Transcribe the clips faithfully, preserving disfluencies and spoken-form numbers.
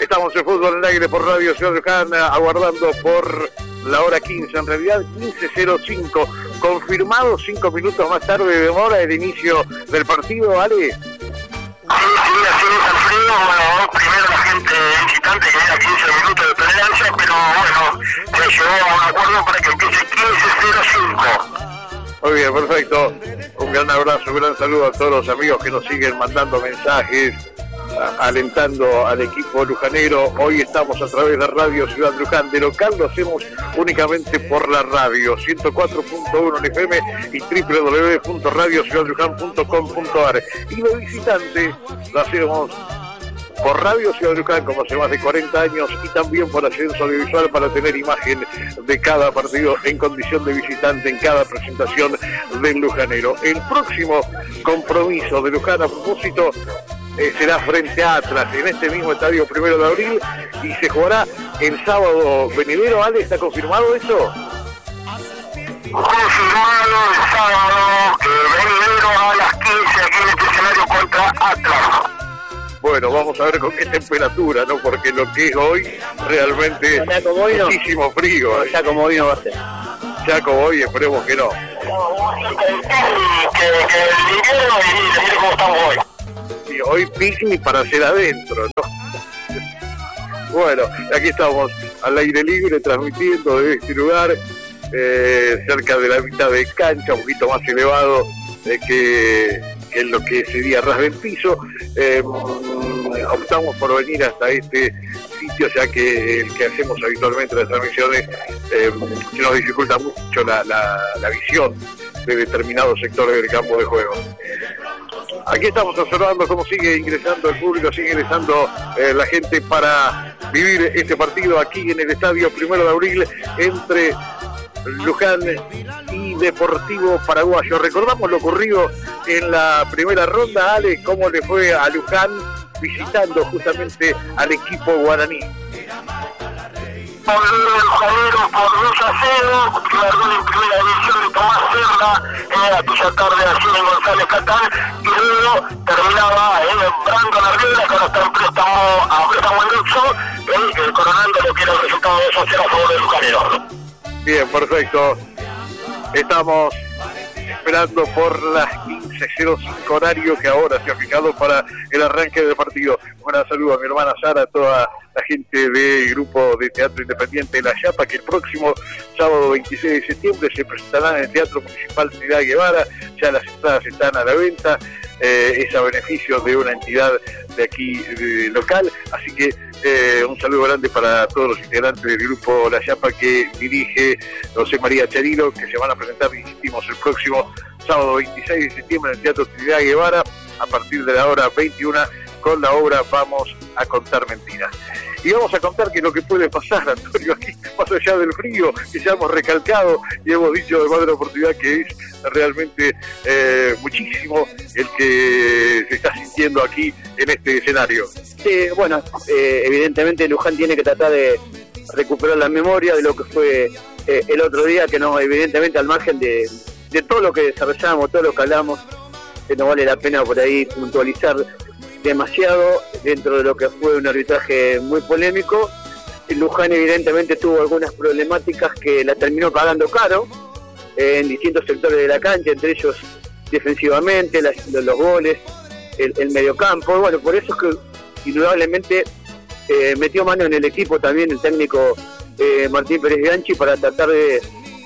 Estamos en Fútbol en Aire por Radio Ciudad Luján, aguardando por la hora quince, en realidad quince cero cinco, confirmado cinco minutos más tarde de demora el inicio del partido, ¿Ale? Sí, sí, así es, Alfredo. Bueno, primero la gente visitante que era quince minutos de tolerancia, pero bueno, se llegó a un acuerdo para que empiece quince cero cinco. Muy bien, perfecto. Un gran abrazo, un gran saludo a todos los amigos que nos siguen mandando mensajes, alentando al equipo lujanero. Hoy estamos a través de Radio Ciudad Luján. De local lo hacemos únicamente por la radio, ciento cuatro punto uno en F M y doble u doble u doble u punto radio ciudad luján punto com punto a r. Y de visitante lo hacemos por Radio Ciudad Luján como hace más de cuarenta años, y también por Ascenso Audiovisual para tener imagen de cada partido en condición de visitante en cada presentación del lujanero. El próximo compromiso de Luján, a propósito, Eh, será frente a Atlas en este mismo estadio primero de abril, y se jugará el sábado venidero. ¿Ale, está confirmado eso? Confirmado el sábado que venidero a las quince aquí en este escenario contra Atlas. Bueno, vamos a ver con qué temperatura, ¿no? Porque lo que es hoy realmente ya como hoy no. Muchísimo frío. Ya como hoy no va a ser. Ya como hoy, esperemos que no. Que el invierno y decir cómo estamos hoy. Y hoy picnic para hacer adentro, ¿no? Bueno, aquí estamos al aire libre transmitiendo desde este lugar, eh, cerca de la mitad de cancha, un poquito más elevado eh, que, que en lo que sería ras del piso. Eh, optamos por venir hasta este sitio, ya que el que hacemos habitualmente las transmisiones eh, nos dificulta mucho la, la, la visión de determinados sectores del campo de juego. Aquí estamos observando cómo sigue ingresando el público, sigue ingresando eh, la gente para vivir este partido aquí en el estadio primero de abril entre Luján y Deportivo Paraguayo. Recordamos lo ocurrido en la primera ronda, Ale, cómo le fue a Luján visitando justamente al equipo guaraní. Por el Janeiro por dos a cero, largó en primera división de Tomás Serra, eh, aquella tarde allí en González Catán, y luego terminaba en eh, Brandon Argueda, que ahora está en préstamo a préstamo en Luxo, eh, eh, coronando lo que era el resultado de dos a cero a favor del Lujanero. Bien, perfecto. Estamos esperando por las quince cero cinco horario que ahora se ha fijado para el arranque del partido. Un gran saludo a mi hermana Sara, a toda la gente del grupo de teatro independiente La Chapa, que el próximo sábado veintiséis de septiembre se presentará en el Teatro Municipal Trinidad Guevara. Ya las entradas están a la venta, eh, es a beneficio de una entidad de aquí de, local, así que eh, un saludo grande para todos los integrantes del grupo La Chapa que dirige José María Charilo, que se van a presentar, insistimos, el próximo sábado veintiséis de septiembre en el Teatro Trinidad Guevara a partir de la hora veintiuna con la obra Vamos a contar mentiras. Y vamos a contar que lo que puede pasar, Antonio, aquí, más allá del frío, que ya hemos recalcado y hemos dicho de manera oportunidad que es realmente eh, muchísimo el que se está sintiendo aquí en este escenario. Sí, bueno, eh, evidentemente Luján tiene que tratar de recuperar la memoria de lo que fue eh, el otro día, que no, evidentemente al margen de, de todo lo que desarrollamos, todo lo que hablamos, que no vale la pena por ahí puntualizar demasiado dentro de lo que fue un arbitraje muy polémico. Luján evidentemente tuvo algunas problemáticas que la terminó pagando caro eh, en distintos sectores de la cancha, entre ellos defensivamente, las, los, los goles, el, el mediocampo. Bueno, por eso es que indudablemente eh, metió mano en el equipo también el técnico eh, Martín Pérez Bianchi para tratar de,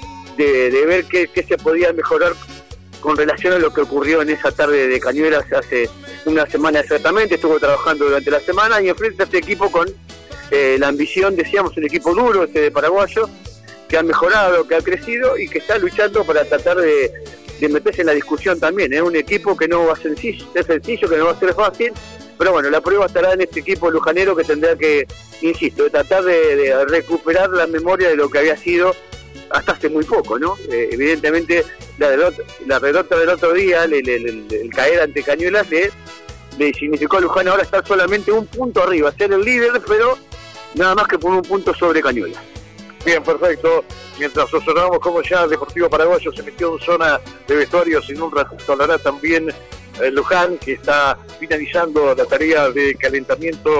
de, de ver qué, qué se podía mejorar con relación a lo que ocurrió en esa tarde de Cañuelas hace una semana exactamente. Estuvo trabajando durante la semana y enfrenta a este equipo con eh, la ambición, decíamos, un equipo duro, este de Paraguayo, que ha mejorado, que ha crecido y que está luchando para tratar de, de meterse en la discusión también. Es ¿eh? un equipo que no va a ser sencillo, es sencillo, que no va a ser fácil, pero bueno, la prueba estará en este equipo lujanero, que tendrá que, insisto, de tratar de, de recuperar la memoria de lo que había sido hasta hace muy poco, ¿no? Eh, evidentemente la, derrota, la derrota del otro día, el, el, el, el caer ante Cañuelas, le, le significó a Luján ahora estar solamente un punto arriba, ser el líder, pero nada más que por un punto sobre Cañuelas. Bien, perfecto. Mientras observamos cómo ya Deportivo Paraguayo se metió en zona de vestuarios, en un ratito hablará también eh, Luján, que está finalizando la tarea de calentamiento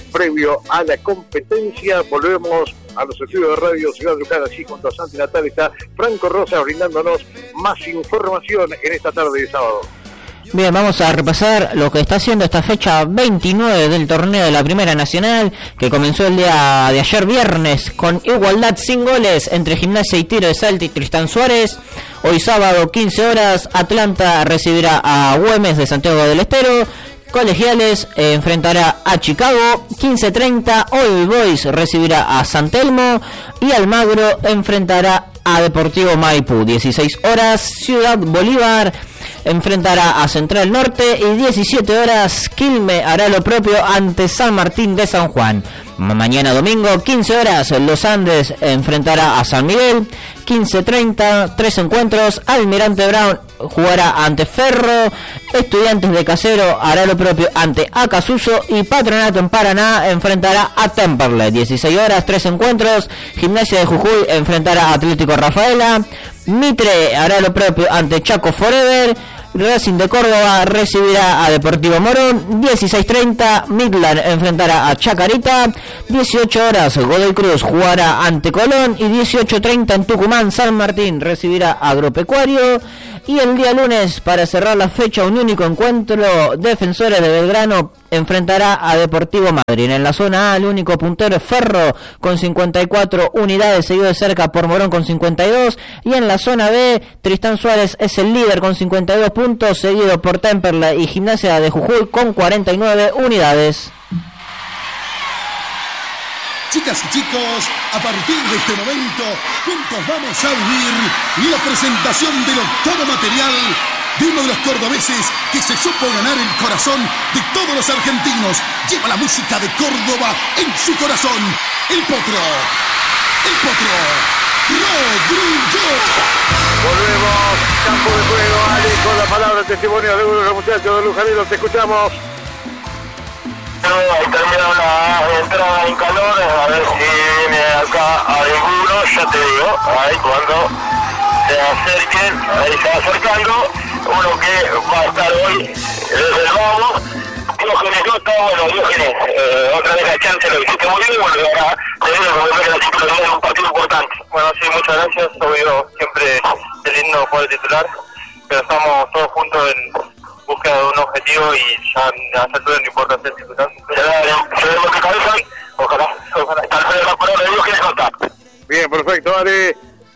previo a la competencia. Volvemos a los estudios de Radio Ciudad de Luján, allí junto a Santi Natal está Franco Rosa brindándonos más información en esta tarde de sábado. Bien, vamos a repasar lo que está haciendo esta fecha veintinueve del torneo de la Primera Nacional, que comenzó el día de ayer viernes con igualdad sin goles entre Gimnasia y Tiro de Salta y Tristán Suárez. Hoy sábado, quince horas, Atlanta recibirá a Güemes de Santiago del Estero. Colegiales eh, enfrentará a Chicago. Quince treinta, All Boys recibirá a San Telmo y Almagro enfrentará a Deportivo Maipú. dieciséis horas, Ciudad Bolívar enfrentará a Central Norte y diecisiete horas, Quilme hará lo propio ante San Martín de San Juan. Mañana domingo, quince horas, Los Andes enfrentará a San Miguel. quince treinta, tres encuentros, Almirante Brown jugará ante Ferro, Estudiantes de Casero hará lo propio ante Acasuso y Patronato en Paraná enfrentará a Temperley. dieciséis horas, tres encuentros, Gimnasia de Jujuy enfrentará a Atlético Rafaela, Mitre hará lo propio ante Chaco Forever, Racing de Córdoba recibirá a Deportivo Morón. Dieciséis treinta, Midland enfrentará a Chacarita. Dieciocho horas, Godoy Cruz jugará ante Colón. Y dieciocho treinta en Tucumán, San Martín recibirá a Agropecuario. Y el día lunes, para cerrar la fecha, un único encuentro, Defensores de Belgrano enfrentará a Deportivo Madryn. En la zona A, el único puntero es Ferro con cincuenta y cuatro unidades, seguido de cerca por Morón con cincuenta y dos. Y en la zona B, Tristán Suárez es el líder con cincuenta y dos puntos, seguido por Temperley y Gimnasia de Jujuy con cuarenta y nueve unidades. Chicas y chicos, a partir de este momento, juntos vamos a vivir la presentación del octavo material de uno de los cordobeses que se supo ganar el corazón de todos los argentinos. Lleva la música de Córdoba en su corazón. El Potro. El Potro. Rodrigo. Volvemos, campo de juego, Ale, con la palabra, testimonio de uno de los muchachos de Lujaneros. Te escuchamos. Ahí termina la entrada en calor, a ver si viene acá alguno, ya te digo, ahí cuando se acerquen, ahí se va acercando, uno que va a estar hoy desde el vamos, Diógenes Nota, bueno Diógenes, eh, otra vez la chance, lo hiciste muy bien, bueno, ahora te digo que me la titularidad en un partido importante. Bueno, sí, muchas gracias, obvio, siempre es lindo poder titular, pero estamos todos juntos en búsqueda de un objetivo y ya a esta altura no importa ser titular. Sabemos que cabezan, ojalá, ojalá. Tal vez la palabra de Diógenes Nota. Bien, perfecto, Ale.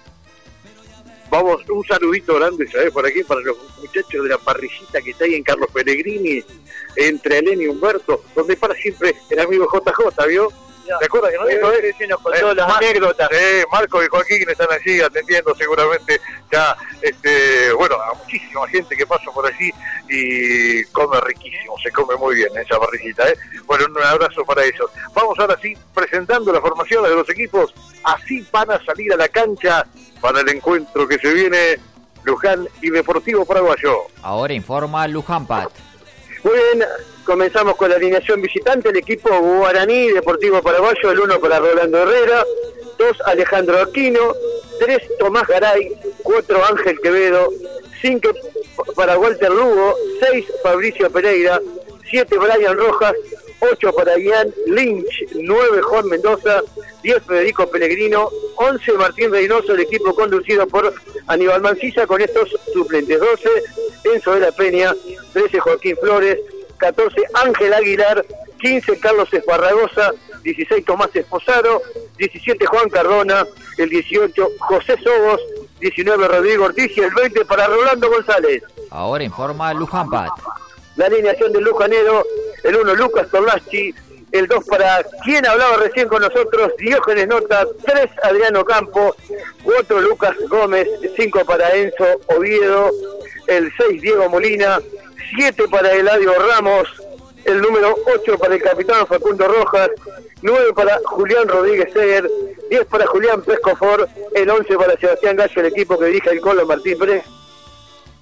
Vamos, un saludito grande, ¿sabes? Por aquí, para los muchachos de la parrillita que está ahí en Carlos Pellegrini, entre Elén y Humberto, donde para siempre el amigo J J, ¿vio? ¿Te acuerdas que no dijo él? Sí, nos contó eh, las Mar- anécdotas. Eh, Marco y Joaquín están allí atendiendo seguramente ya, este, bueno, a muchísima gente que pasa por allí y come riquísimo, se come muy bien esa parrillita, ¿eh? Bueno, un abrazo para ellos. Vamos ahora sí, presentando las formaciones de los equipos, así van a salir a la cancha para el encuentro que se viene Luján y Deportivo Paraguayo. Ahora informa Luján Pat. Muy bien, comenzamos con la alineación visitante, el equipo Guaraní Deportivo Paraguayo, el uno para Rolando Herrera, dos Alejandro Aquino, tres Tomás Garay, cuatro Ángel Quevedo, cinco para Walter Lugo, seis Fabricio Pereira, siete Brian Rojas, ocho para Ian Lynch, nueve Juan Mendoza, diez Federico Pellegrino, once Martín Reynoso, el equipo conducido por Aníbal Mancilla, con estos suplentes: doce Enzo de la Peña, trece Joaquín Flores, catorce Ángel Aguilar, quince Carlos Esparragosa, dieciséis Tomás Esposaro, diecisiete Juan Cardona, el dieciocho José Sobos, diecinueve Rodrigo Ortiz y el veinte para Rolando González. Ahora informa Luján Pat. La alineación del lujanero: el uno Lucas Torlaschi, el dos para quien hablaba recién con nosotros, Diógenes Nota, tres Adriano Campo, cuatro Lucas Gómez, cinco para Enzo Oviedo, el seis Diego Molina, siete para Eladio Ramos, el número ocho para el capitán Facundo Rojas, nueve para Julián Rodríguez Seger, diez para Julián Pescofor, el once para Sebastián Gallo, el equipo que dirige el Colo Martín Pérez,